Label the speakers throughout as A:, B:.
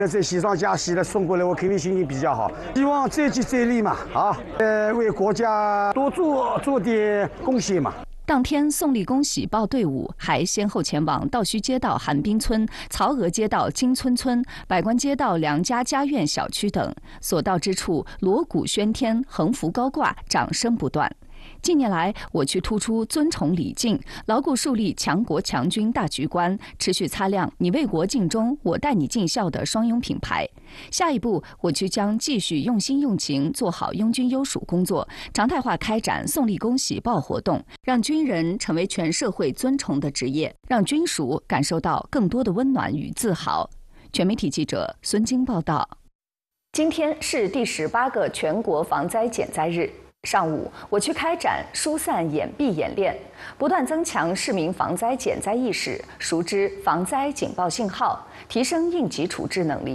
A: 那这西装加西的送过来，我肯定心情比较好。希望再接再厉嘛，为国家多做点贡献嘛。
B: 当天，送礼恭喜报队伍还先后前往道虚街道寒冰村、曹娥街道金村村、百官街道梁家家苑小区等，所到之处锣鼓喧天，横幅高挂，掌声不断。近年来，我区突出尊崇礼敬，牢固树立强国强军大局观，持续擦亮你为国尽忠，我带你尽孝的双拥品牌。下一步，我区将继续用心用情，做好拥军优属工作，常态化开展送礼恭喜报活动，让军人成为全社会尊崇的职业，让军属感受到更多的温暖与自豪。全媒体记者孙晶报道。今天是第18个全国防灾减灾日。上午，我区开展疏散掩蔽演练，不断增强市民防灾减灾意识，熟知防灾警报信号，提升应急处置能力。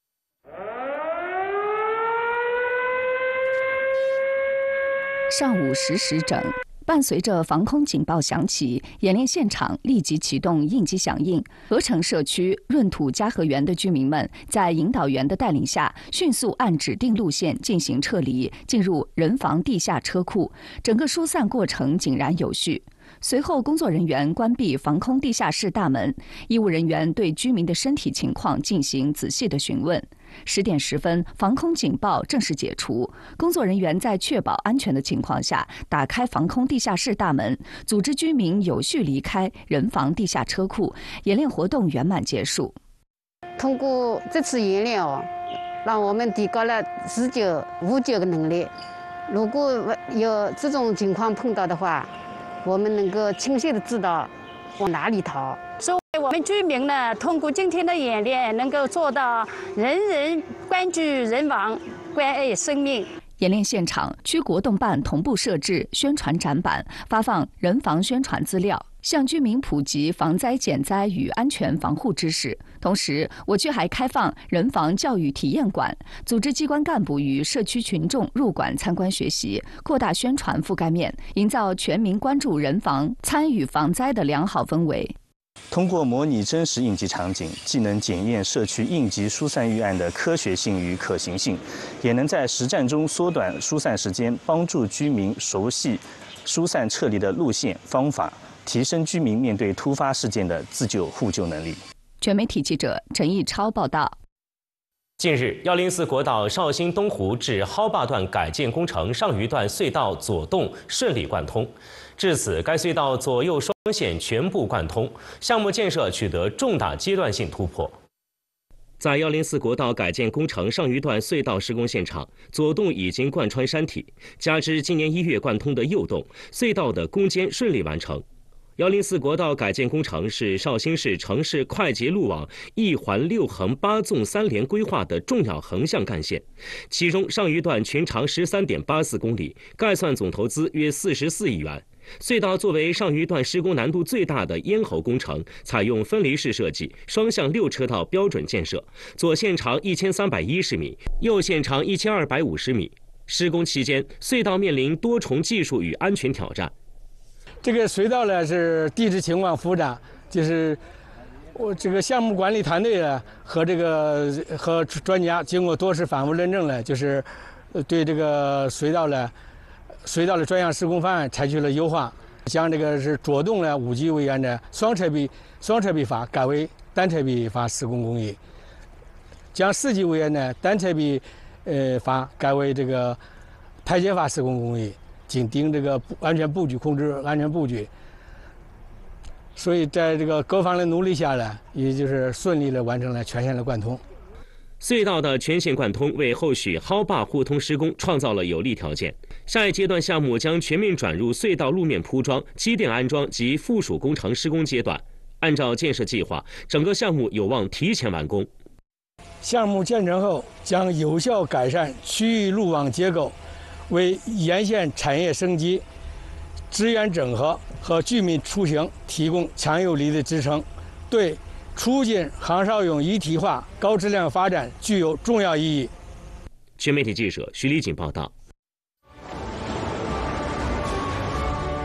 B: 上午10时整，伴随着防空警报响起，演练现场立即启动应急响应。鹅城社区闰土嘉禾园的居民们在引导员的带领下，迅速按指定路线进行撤离，进入人防地下车库。整个疏散过程井然有序。随后，工作人员关闭防空地下室大门，医务人员对居民的身体情况进行仔细的询问。10点10分，防空警报正式解除。工作人员在确保安全的情况下，打开防空地下室大门，组织居民有序离开人防地下车库。演练活动圆满结束。
C: 通过这次演练让我们提高了自救呼救的能力。如果有这种情况碰到的话，我们能够清晰地知道往哪里逃。
D: 作为我们居民呢，通过今天的演练，能够做到人人关注人亡，关爱生命。
B: 演练现场，区国动办同步设置宣传展板，发放人防宣传资料，向居民普及防灾减灾与安全防护知识。同时，我区还开放人防教育体验馆，组织机关干部与社区群众入馆参观学习，扩大宣传覆盖面，营造全民关注人防、参与防灾的良好氛围。
E: 通过模拟真实应急场景，既能检验社区应急疏散预案的科学性与可行性，也能在实战中缩短疏散时间，帮助居民熟悉疏散撤离的路线方法，提升居民面对突发事件的自救互救能力。
B: 全媒体记者陈毅超报道。
F: 近日，104国道绍兴东湖至蒿坝段改建工程上虞段隧道左洞顺利贯通，至此该隧道左右双线全部贯通，项目建设取得重大阶段性突破。在104国道改建工程上虞段隧道施工现场，左洞已经贯穿山体，加之今年1月贯通的右洞，隧道的攻坚顺利完成。104国道改建工程是绍兴市城市快捷路网1环6横8纵3连规划的重要横向干线，其中上虞段全长13.84公里，概算总投资约44亿元。隧道作为上虞段施工难度最大的咽喉工程，采用分离式设计，双向6车道标准建设，左线长1310米，右线长1250米。施工期间，隧道面临多重技术与安全挑战。
G: 这个隧道呢是地质情况复杂，就是我这个项目管理团队呢和专家经过多次反复论证呢，就是对这个隧道的专项施工方案采取了优化，将这个是左洞呢5级围沿的双侧壁法改为单侧壁法施工工艺，将4级围沿的单侧壁法改为这个台阶法施工工艺。紧盯这个安全布局，控制安全布局。所以在这个各方的努力下呢，也就是顺利的完成了全线的贯通。
F: 隧道的全线贯通为后续蒿坝互通施工创造了有利条件。下一阶段项目将全面转入隧道路面铺装、机电安装及附属工程施工阶段。按照建设计划，整个项目有望提前完工。
G: 项目建成后，将有效改善区域路网结构，为沿线产业升级、资源整合和居民出行提供强有力的支撑，对促进杭绍甬一体化高质量发展具有重要意义。
F: 全媒体记者徐立锦报道。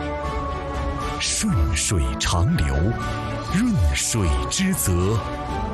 H: 顺水长流，润水之泽。